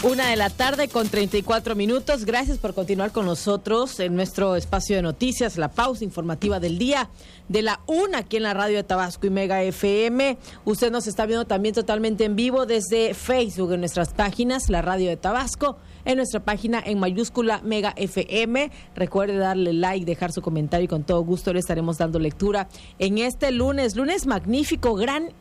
1:00 con 34 minutos. Gracias por continuar con nosotros en nuestro espacio de noticias, la pausa informativa del día de la 1 aquí en la radio de Tabasco y Mega FM. Usted nos está viendo también totalmente en vivo desde Facebook, en nuestras páginas, la radio de Tabasco, en nuestra página en mayúscula Mega FM. Recuerde darle like, dejar su comentario y con todo gusto le estaremos dando lectura en este lunes magnífico,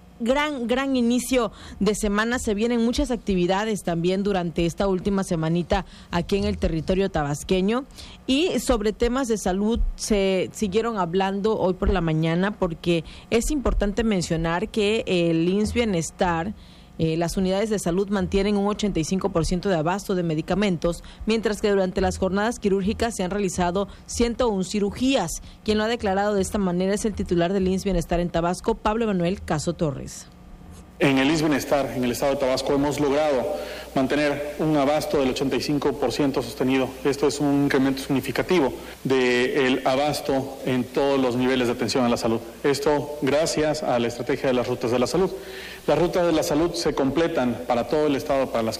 gran inicio de semana. Se vienen muchas actividades también durante esta última semanita aquí en el territorio tabasqueño, y sobre temas de salud se siguieron hablando hoy por la mañana, porque es importante mencionar que el IMSS Bienestar, las unidades de salud mantienen un 85% de abasto de medicamentos, mientras que durante las jornadas quirúrgicas se han realizado 101 cirugías. Quien lo ha declarado de esta manera es el titular del IMSS Bienestar en Tabasco, Pablo Emanuel Caso Torres. En el IMSS Bienestar, en el estado de Tabasco, hemos logrado mantener un abasto del 85% sostenido. Esto es un incremento significativo del abasto en todos los niveles de atención a la salud. Esto gracias a la estrategia de las rutas de la salud. Las rutas de la salud se completan para todo el estado, para las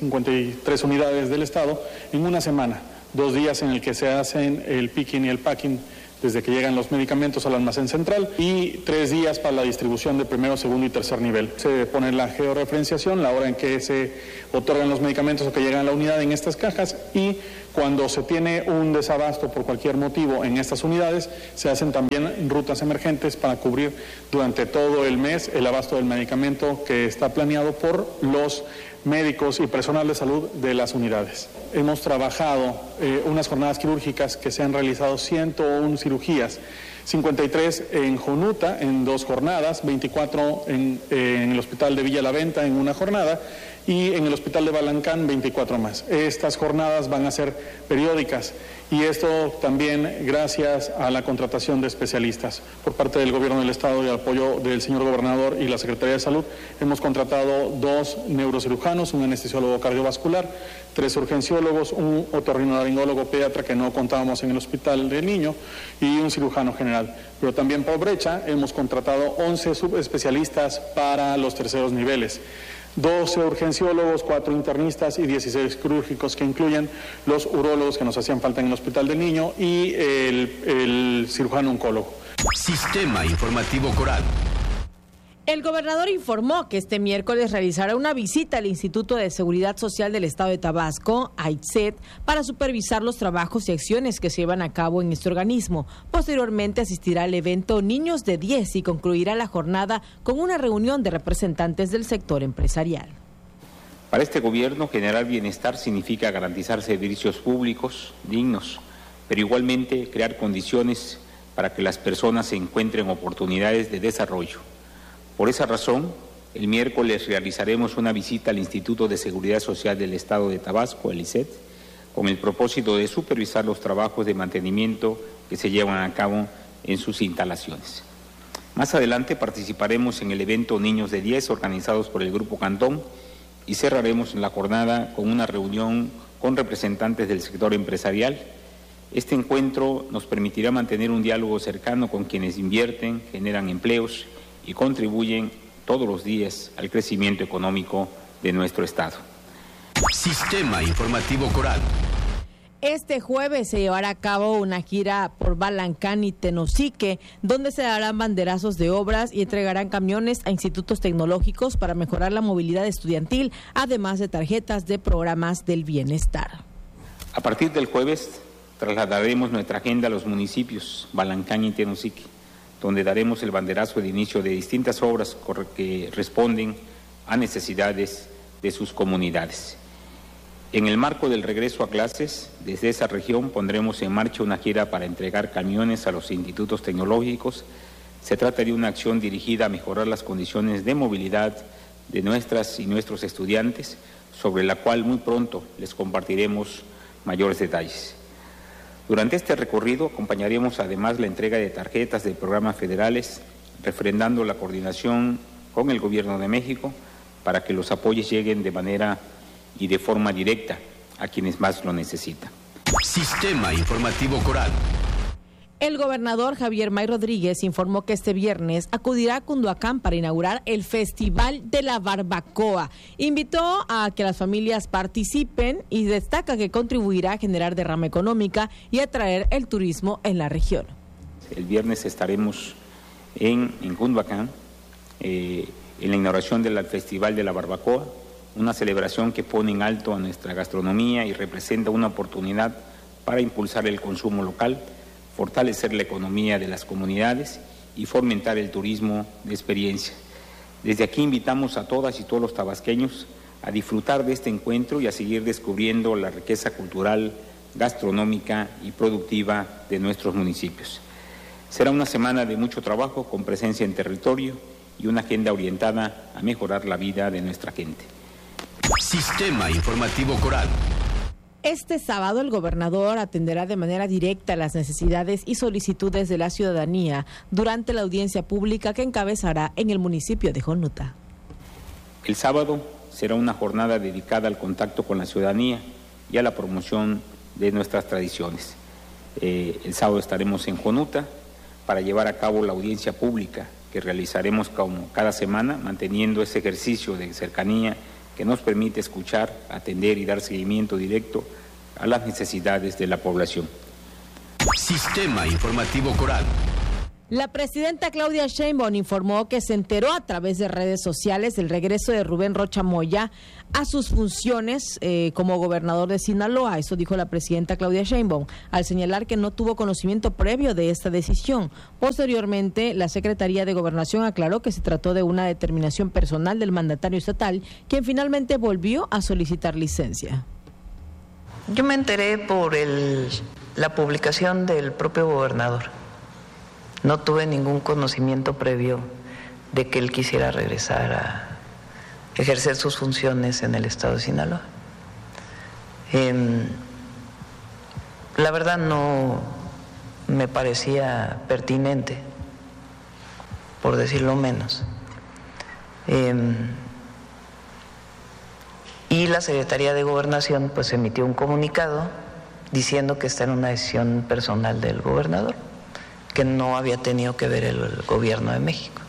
553 unidades del estado, en una semana, 2 días en el que se hacen el picking y el packing desde que llegan los medicamentos al almacén central, y 3 días para la distribución de primero, segundo y tercer nivel. Se pone la georreferenciación, la hora en que se otorgan los medicamentos o que llegan a la unidad en estas cajas, y cuando se tiene un desabasto por cualquier motivo en estas unidades, se hacen también rutas emergentes para cubrir durante todo el mes el abasto del medicamento que está planeado por los médicos y personal de salud de las unidades. Hemos trabajado unas jornadas quirúrgicas que se han realizado 101 cirugías, 53 en Jonuta en 2 jornadas, 24 en el hospital de Villa La Venta en una jornada, y en el hospital de Balancán 24 más. Estas jornadas van a ser periódicas, y esto también gracias a la contratación de especialistas. Por parte del gobierno del estado y al apoyo del señor gobernador y la Secretaría de Salud, hemos contratado 2 neurocirujanos, un anestesiólogo cardiovascular, 3 urgenciólogos, un otorrinolaringólogo pediatra que no contábamos en el hospital del niño, y un cirujano general. Pero también por brecha hemos contratado 11 subespecialistas para los terceros niveles, 12 urgenciólogos, 4 internistas y 16 quirúrgicos, que incluyen los urólogos que nos hacían falta en el hospital del niño y el cirujano oncólogo. Sistema Informativo Coral. El gobernador informó que este miércoles realizará una visita al Instituto de Seguridad Social del Estado de Tabasco, AITSET, para supervisar los trabajos y acciones que se llevan a cabo en este organismo. Posteriormente asistirá al evento Niños de 10 y concluirá la jornada con una reunión de representantes del sector empresarial. Para este gobierno, generar bienestar significa garantizar servicios públicos dignos, pero igualmente crear condiciones para que las personas se encuentren oportunidades de desarrollo. Por esa razón, el miércoles realizaremos una visita al Instituto de Seguridad Social del Estado de Tabasco, el ISET, con el propósito de supervisar los trabajos de mantenimiento que se llevan a cabo en sus instalaciones. Más adelante participaremos en el evento Niños de 10 organizados por el Grupo Cantón, y cerraremos la jornada con una reunión con representantes del sector empresarial. Este encuentro nos permitirá mantener un diálogo cercano con quienes invierten, generan empleos y contribuyen todos los días al crecimiento económico de nuestro estado. Sistema Informativo Coral. Este jueves se llevará a cabo una gira por Balancán y Tenosique, donde se darán banderazos de obras y entregarán camiones a institutos tecnológicos para mejorar la movilidad estudiantil, además de tarjetas de programas del bienestar. A partir del jueves trasladaremos nuestra agenda a los municipios Balancán y Tenosique, donde daremos el banderazo de inicio de distintas obras que responden a necesidades de sus comunidades. En el marco del regreso a clases, desde esa región pondremos en marcha una gira para entregar camiones a los institutos tecnológicos. Se trata de una acción dirigida a mejorar las condiciones de movilidad de nuestras y nuestros estudiantes, sobre la cual muy pronto les compartiremos mayores detalles. Durante este recorrido acompañaremos además la entrega de tarjetas de programas federales, refrendando la coordinación con el Gobierno de México para que los apoyos lleguen de manera y de forma directa a quienes más lo necesitan. Sistema Informativo Coral. El gobernador Javier May Rodríguez informó que este viernes acudirá a Cunduacán para inaugurar el Festival de la Barbacoa. Invitó a que las familias participen y destaca que contribuirá a generar derrama económica y atraer el turismo en la región. El viernes estaremos en Cunduacán en la inauguración del Festival de la Barbacoa, una celebración que pone en alto a nuestra gastronomía y representa una oportunidad para impulsar el consumo local, fortalecer la economía de las comunidades y fomentar el turismo de experiencia. Desde aquí invitamos a todas y todos los tabasqueños a disfrutar de este encuentro y a seguir descubriendo la riqueza cultural, gastronómica y productiva de nuestros municipios. Será una semana de mucho trabajo con presencia en territorio y una agenda orientada a mejorar la vida de nuestra gente. Sistema Informativo Coral. Este sábado el gobernador atenderá de manera directa las necesidades y solicitudes de la ciudadanía durante la audiencia pública que encabezará en el municipio de Jonuta. El sábado será una jornada dedicada al contacto con la ciudadanía y a la promoción de nuestras tradiciones. El sábado estaremos en Jonuta para llevar a cabo la audiencia pública que realizaremos como cada semana, manteniendo ese ejercicio de cercanía que nos permite escuchar, atender y dar seguimiento directo a las necesidades de la población. Sistema Informativo Coral. La presidenta Claudia Sheinbaum informó que se enteró a través de redes sociales del regreso de Rubén Rocha Moya a sus funciones como gobernador de Sinaloa. Eso dijo la presidenta Claudia Sheinbaum, al señalar que no tuvo conocimiento previo de esta decisión. Posteriormente, la Secretaría de Gobernación aclaró que se trató de una determinación personal del mandatario estatal, quien finalmente volvió a solicitar licencia. Yo me enteré por la publicación del propio gobernador. No tuve ningún conocimiento previo de que él quisiera regresar a ejercer sus funciones en el estado de Sinaloa. La verdad no me parecía pertinente, por decirlo menos. Y la Secretaría de Gobernación pues emitió un comunicado diciendo que esta era una decisión personal del gobernador, que no había tenido que ver el gobierno de México.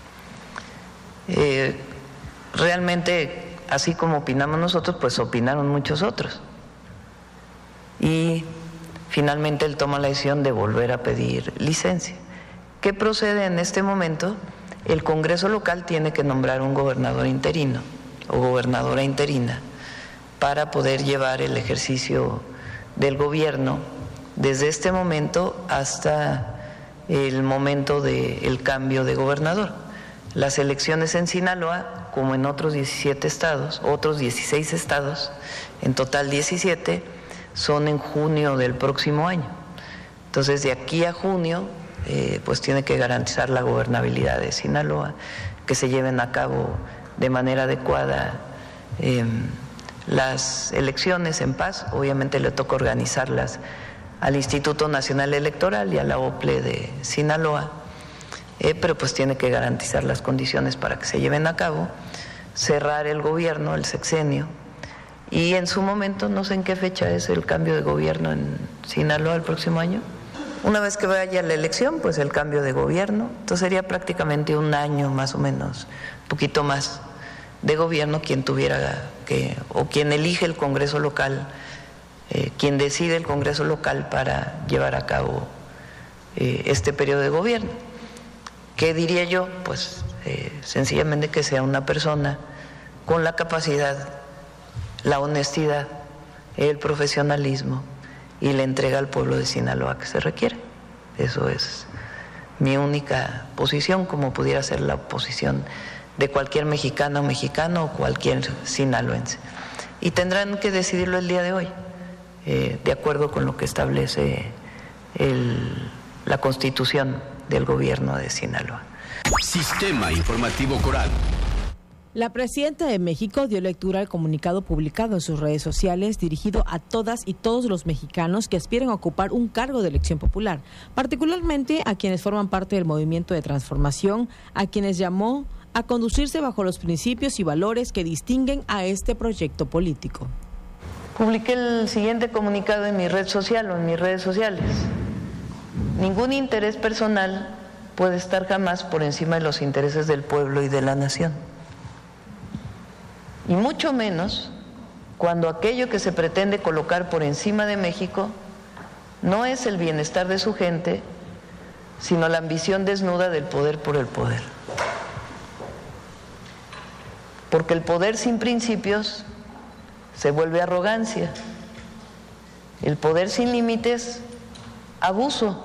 Realmente, así como opinamos nosotros, pues opinaron muchos otros. Y finalmente él toma la decisión de volver a pedir licencia. ¿Qué procede en este momento? El Congreso local tiene que nombrar un gobernador interino o gobernadora interina para poder llevar el ejercicio del gobierno desde este momento hasta el momento del cambio de gobernador. Las elecciones en Sinaloa, como en otros 17 estados, otros 16 estados, en total 17, son en junio del próximo año. Entonces, de aquí a junio, pues tiene que garantizar la gobernabilidad de Sinaloa, que se lleven a cabo de manera adecuada las elecciones en paz. Obviamente le toca organizarlas al Instituto Nacional Electoral y a la OPLE de Sinaloa, pero pues tiene que garantizar las condiciones para que se lleven a cabo, cerrar el gobierno, el sexenio, y en su momento, no sé en qué fecha es el cambio de gobierno en Sinaloa el próximo año. Una vez que vaya la elección, pues el cambio de gobierno, entonces sería prácticamente un año más o menos, un poquito más de gobierno quien tuviera que, o quien elige el Congreso local, quien decide el Congreso local para llevar a cabo este periodo de gobierno. ¿Qué diría yo? Pues sencillamente que sea una persona con la capacidad, la honestidad, el profesionalismo y la entrega al pueblo de Sinaloa que se requiere. Eso es mi única posición, como pudiera ser la posición de cualquier mexicana o mexicano o cualquier sinaloense. Y tendrán que decidirlo el día de hoy, de acuerdo con lo que establece la Constitución del gobierno de Sinaloa. Sistema Informativo Coral. La presidenta de México dio lectura al comunicado publicado en sus redes sociales dirigido a todas y todos los mexicanos que aspiran a ocupar un cargo de elección popular, particularmente a quienes forman parte del movimiento de transformación, a quienes llamó a conducirse bajo los principios y valores que distinguen a este proyecto político. Publiqué el siguiente comunicado en mi red social o en mis redes sociales. Ningún interés personal puede estar jamás por encima de los intereses del pueblo y de la nación. Y mucho menos cuando aquello que se pretende colocar por encima de México no es el bienestar de su gente, sino la ambición desnuda del poder por el poder. Porque el poder sin principios se vuelve arrogancia, el poder sin límites, abuso,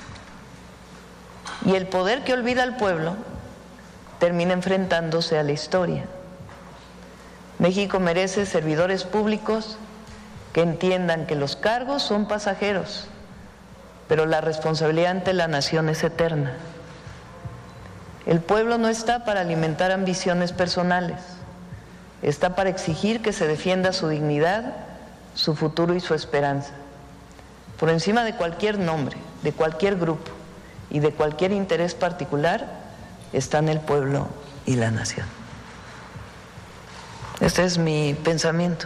y el poder que olvida al pueblo termina enfrentándose a la historia. México merece servidores públicos que entiendan que los cargos son pasajeros, pero la responsabilidad ante la nación es eterna. El pueblo no está para alimentar ambiciones personales, está para exigir que se defienda su dignidad, su futuro y su esperanza. Por encima de cualquier nombre, de cualquier grupo y de cualquier interés particular, están el pueblo y la nación. Este es mi pensamiento.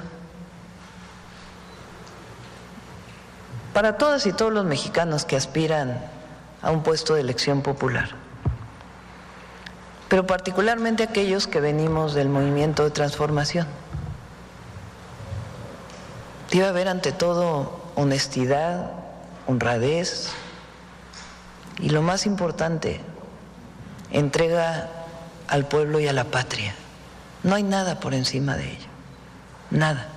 Para todas y todos los mexicanos que aspiran a un puesto de elección popular, pero particularmente aquellos que venimos del movimiento de transformación, debe haber ante todo honestidad, honradez y, lo más importante, entrega al pueblo y a la patria. No hay nada por encima de ello, nada.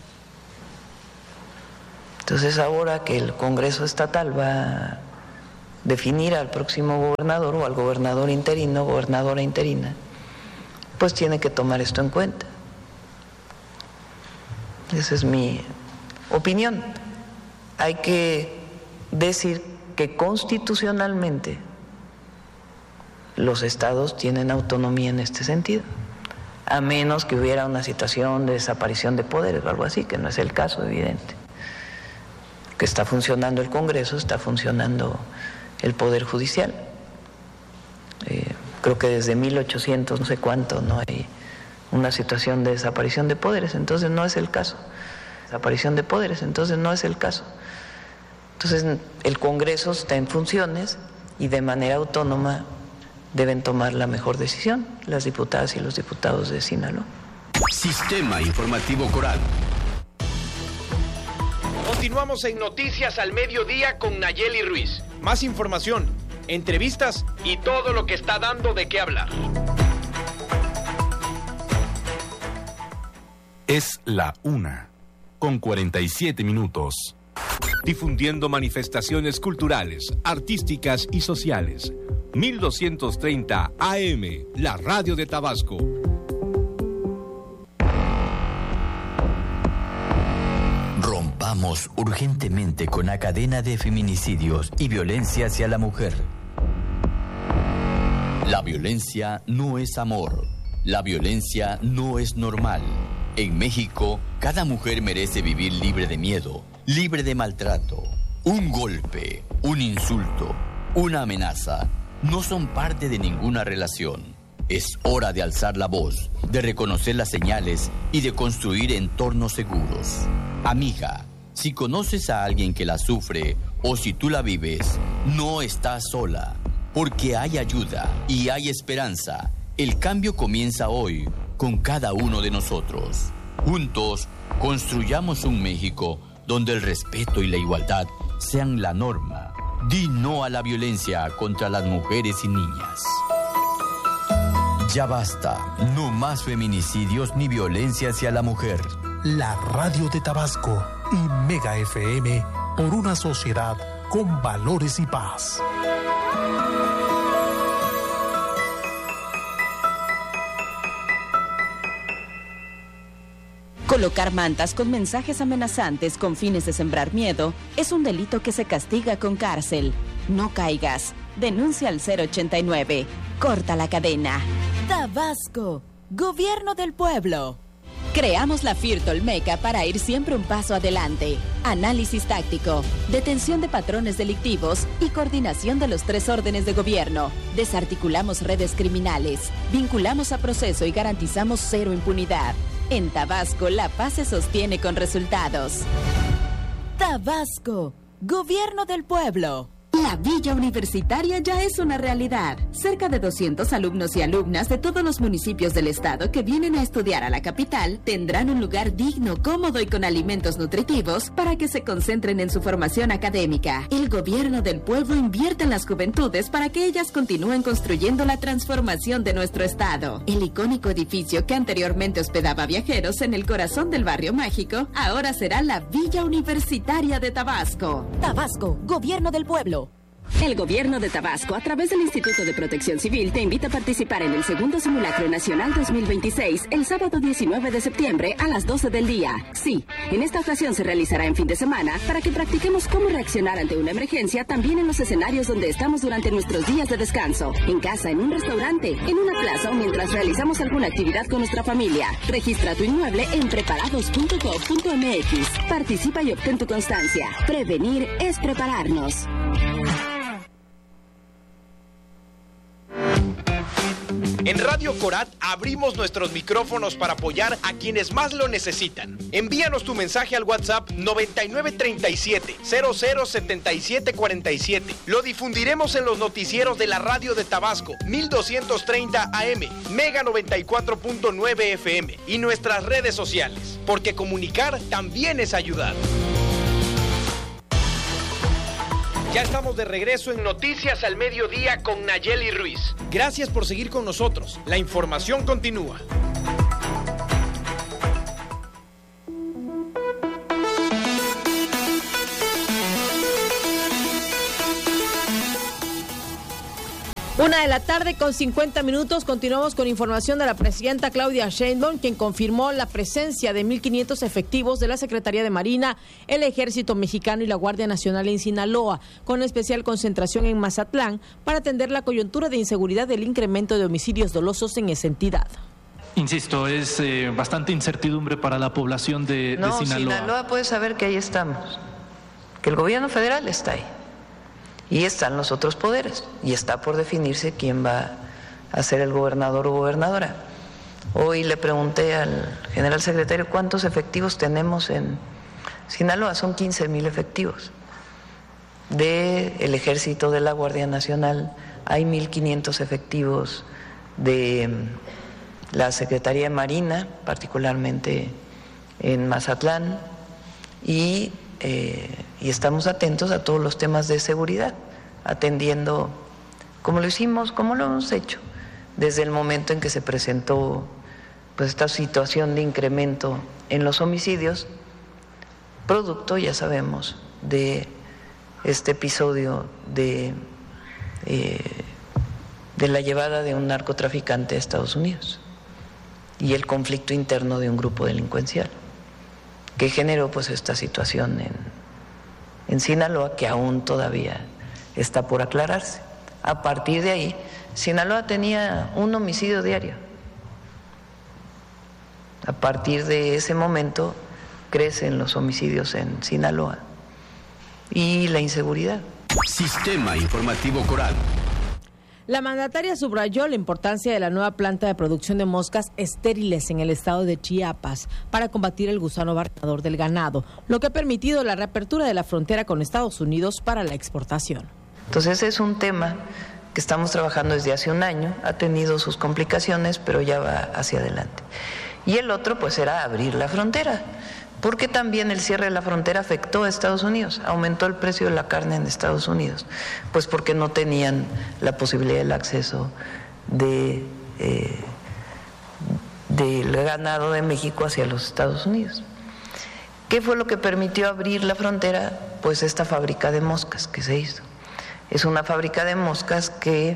Entonces, ahora que el Congreso Estatal va a definir al próximo gobernador o al gobernador interino, gobernadora interina, pues tiene que tomar esto en cuenta. Esa es mi opinión. Hay que decir que constitucionalmente los estados tienen autonomía en este sentido, a menos que hubiera una situación de desaparición de poderes o algo así, que no es el caso, evidente. Que está funcionando el Congreso, está funcionando el Poder Judicial. Creo que desde 1800, no sé cuánto, no hay una situación de desaparición de poderes, entonces no es el caso. Desaparición de poderes, entonces no es el caso. Entonces el Congreso está en funciones y de manera autónoma deben tomar la mejor decisión las diputadas y los diputados de Sinaloa. Sistema Informativo Coral. Continuamos en Noticias al Mediodía con Nayeli Ruiz. Más información, entrevistas y todo lo que está dando de qué hablar. Es la 1:47. Difundiendo manifestaciones culturales, artísticas y sociales. 1230 AM, la radio de Tabasco. Rompamos urgentemente con la cadena de feminicidios y violencia hacia la mujer. La violencia no es amor. La violencia no es normal. En México, cada mujer merece vivir libre de miedo, libre de maltrato. Un golpe, un insulto, una amenaza no son parte de ninguna relación. Es hora de alzar la voz, de reconocer las señales y de construir entornos seguros. Amiga, si conoces a alguien que la sufre o si tú la vives, no estás sola, porque hay ayuda y hay esperanza. El cambio comienza hoy con cada uno de nosotros. Juntos, construyamos un México donde el respeto y la igualdad sean la norma. Di no a la violencia contra las mujeres y niñas. Ya basta, no más feminicidios ni violencia hacia la mujer. La radio de Tabasco y Mega FM por una sociedad con valores y paz. Colocar mantas con mensajes amenazantes con fines de sembrar miedo es un delito que se castiga con cárcel. No caigas. Denuncia al 089. Corta la cadena. Tabasco, Gobierno del Pueblo. Creamos la FIRT Olmeca para ir siempre un paso adelante. Análisis táctico, detención de patrones delictivos y coordinación de los 3 órdenes de gobierno. Desarticulamos redes criminales, vinculamos a proceso y garantizamos 0 impunidad. En Tabasco, la paz se sostiene con resultados. Tabasco, Gobierno del Pueblo. La Villa Universitaria ya es una realidad. Cerca de 200 alumnos y alumnas de todos los municipios del estado que vienen a estudiar a la capital tendrán un lugar digno, cómodo y con alimentos nutritivos para que se concentren en su formación académica. El gobierno del pueblo invierte en las juventudes para que ellas continúen construyendo la transformación de nuestro estado. El icónico edificio que anteriormente hospedaba viajeros en el corazón del barrio mágico, ahora será la Villa Universitaria de Tabasco. Tabasco, Gobierno del Pueblo. El Gobierno de Tabasco, a través del Instituto de Protección Civil, te invita a participar en el segundo Simulacro Nacional 2026, el sábado 19 de septiembre a las 12 del día. Sí, en esta ocasión se realizará en fin de semana para que practiquemos cómo reaccionar ante una emergencia también en los escenarios donde estamos durante nuestros días de descanso. En casa, en un restaurante, en una plaza o mientras realizamos alguna actividad con nuestra familia. Registra tu inmueble en preparados.gov.mx. Participa y obtén tu constancia. Prevenir es prepararnos. En Radio Corat abrimos nuestros micrófonos para apoyar a quienes más lo necesitan. Envíanos tu mensaje al WhatsApp 9937-007747. Lo difundiremos en los noticieros de la radio de Tabasco, 1230 AM, Mega 94.9 FM y nuestras redes sociales, porque comunicar también es ayudar. Ya estamos de regreso en Noticias al Mediodía con Nayeli Ruiz. Gracias por seguir con nosotros. La información continúa. Una de la tarde con 50 minutos. Continuamos con información de la presidenta Claudia Sheinbaum, quien confirmó la presencia de 1,500 efectivos de la Secretaría de Marina, el Ejército Mexicano y la Guardia Nacional en Sinaloa, con especial concentración en Mazatlán, para atender la coyuntura de inseguridad del incremento de homicidios dolosos en esa entidad. Insisto, es bastante incertidumbre para la población de Sinaloa. Sinaloa puede saber que ahí estamos, que el gobierno federal está ahí. Y están los otros poderes, y está por definirse quién va a ser el gobernador o gobernadora. Hoy le pregunté al general secretario cuántos efectivos tenemos en Sinaloa. Son 15,000 efectivos. Del Ejército, de la Guardia Nacional, hay 1,500 efectivos de la Secretaría de Marina, particularmente en Mazatlán, y estamos atentos a todos los temas de seguridad, atendiendo como lo hicimos, como lo hemos hecho desde el momento en que se presentó pues esta situación de incremento en los homicidios, producto, ya sabemos, de este episodio de la llevada de un narcotraficante a Estados Unidos y el conflicto interno de un grupo delincuencial que generó pues esta situación en Sinaloa, que aún todavía está por aclararse. A partir de ahí, Sinaloa tenía un homicidio diario. A partir de ese momento crecen los homicidios en Sinaloa y la inseguridad. Sistema Informativo Coral. La mandataria subrayó la importancia de la nueva planta de producción de moscas estériles en el estado de Chiapas para combatir el gusano barrenador del ganado, lo que ha permitido la reapertura de la frontera con Estados Unidos para la exportación. Entonces es un tema que estamos trabajando desde hace un año, ha tenido sus complicaciones, pero ya va hacia adelante. Y el otro pues era abrir la frontera, porque también el cierre de la frontera afectó a Estados Unidos, aumentó el precio de la carne en Estados Unidos, pues porque no tenían la posibilidad del acceso del ganado de México hacia los Estados Unidos. ¿Qué fue lo que permitió abrir la frontera? Pues esta fábrica de moscas que se hizo. Es una fábrica de moscas que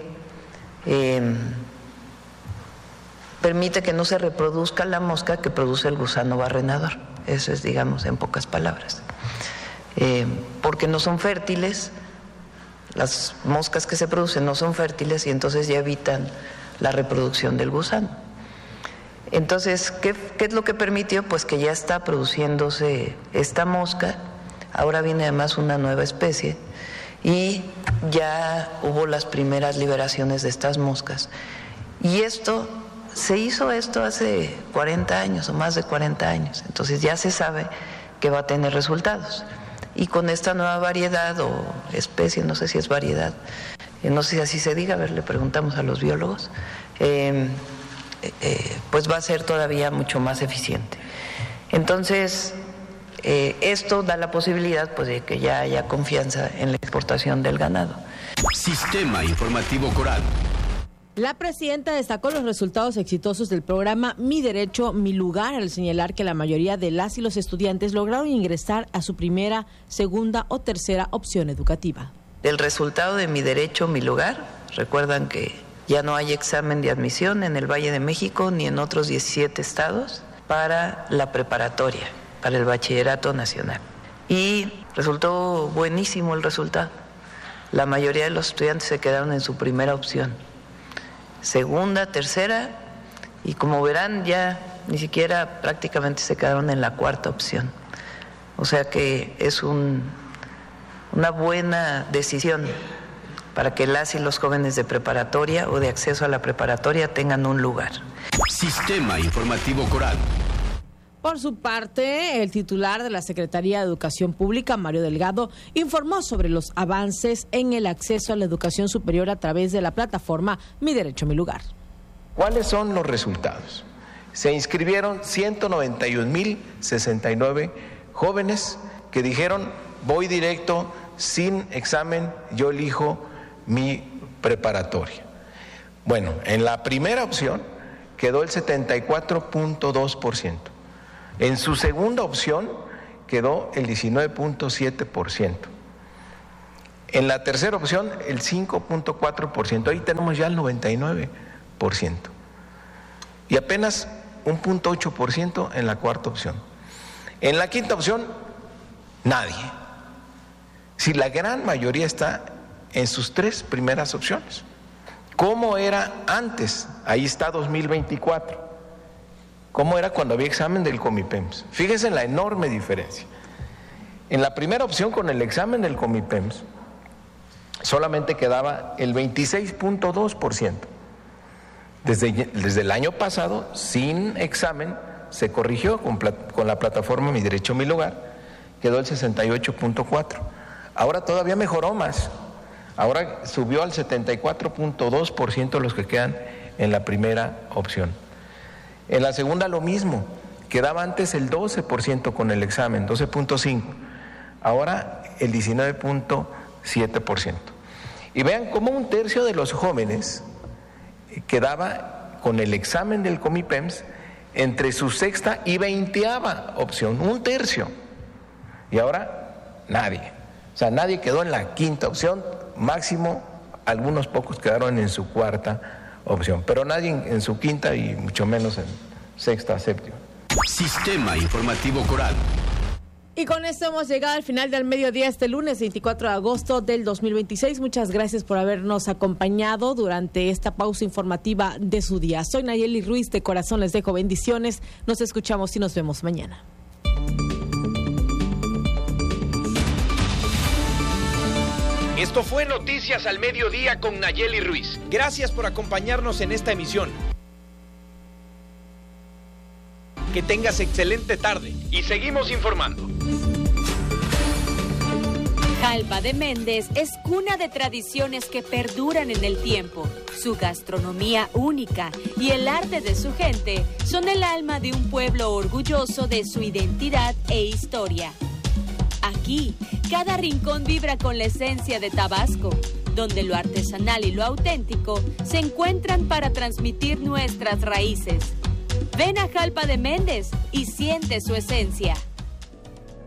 permite que no se reproduzca la mosca que produce el gusano barrenador. Eso es, digamos, en pocas palabras. Porque no son fértiles, las moscas que se producen no son fértiles y entonces ya evitan la reproducción del gusano. Entonces, ¿qué es lo que permitió? Pues que ya está produciéndose esta mosca, ahora viene además una nueva especie y ya hubo las primeras liberaciones de estas moscas. Y se hizo esto hace 40 años o más de 40 años, entonces ya se sabe que va a tener resultados. y con esta nueva variedad o especie, no sé si es variedad, no sé si así se diga, a ver, le preguntamos a los biólogos, pues va a ser todavía mucho más eficiente. Entonces, esto da la posibilidad pues, de que ya haya confianza en la exportación del ganado. Sistema Informativo Coral. La presidenta destacó los resultados exitosos del programa Mi Derecho, Mi Lugar, al señalar que la mayoría de las y los estudiantes lograron ingresar a su primera, segunda o tercera opción educativa. El resultado de Mi Derecho, Mi Lugar, recuerdan que ya no hay examen de admisión en el Valle de México ni en otros 17 estados para la preparatoria, para el bachillerato nacional. Y resultó buenísimo el resultado. La mayoría de los estudiantes se quedaron en su primera opción. Segunda, tercera, y como verán ya ni siquiera prácticamente se quedaron en la cuarta opción. O sea que es una buena decisión para que las y los jóvenes de preparatoria o de acceso a la preparatoria tengan un lugar. Sistema Informativo Coral. Por su parte, el titular de la Secretaría de Educación Pública, Mario Delgado, informó sobre los avances en el acceso a la educación superior a través de la plataforma Mi Derecho, Mi Lugar. ¿Cuáles son los resultados? Se inscribieron 191,069 jóvenes que dijeron, voy directo, sin examen, yo elijo mi preparatoria. Bueno, en la primera opción quedó el 74.2%. En su segunda opción quedó el 19.7%. En la tercera opción el 5.4%. Ahí tenemos ya el 99%. Y apenas un 0.8% en la cuarta opción. En la quinta opción, nadie. Si la gran mayoría está en sus tres primeras opciones. ¿Cómo era antes? Ahí está 2024. ¿Cómo era cuando había examen del Comipems? Fíjense en la enorme diferencia. En la primera opción con el examen del Comipems solamente quedaba el 26.2%. Desde el año pasado, sin examen, se corrigió con la plataforma Mi Derecho, Mi Lugar, quedó el 68.4%. Ahora todavía mejoró más. Ahora subió al 74.2% los que quedan en la primera opción. En la segunda lo mismo, quedaba antes el 12% con el examen, 12.5%, ahora el 19.7%. Y vean cómo un tercio de los jóvenes quedaba con el examen del Comipems entre su sexta y 20ª opción, un tercio. Y ahora nadie, o sea, nadie quedó en la quinta opción, máximo algunos pocos quedaron en su cuarta opción, pero nadie en su quinta y mucho menos en sexta, séptima. Sistema Informativo Coral. Y con esto hemos llegado al final del mediodía este lunes 24 de agosto del 2026. Muchas gracias por habernos acompañado durante esta pausa informativa de su día. Soy Nayeli Ruiz, de corazón les dejo bendiciones. Nos escuchamos y nos vemos mañana. Esto fue Noticias al Mediodía con Nayeli Ruiz. Gracias por acompañarnos en esta emisión. Que tengas excelente tarde y seguimos informando. Jalpa de Méndez es cuna de tradiciones que perduran en el tiempo. Su gastronomía única y el arte de su gente son el alma de un pueblo orgulloso de su identidad e historia. Aquí, cada rincón vibra con la esencia de Tabasco, donde lo artesanal y lo auténtico se encuentran para transmitir nuestras raíces. Ven a Jalpa de Méndez y siente su esencia.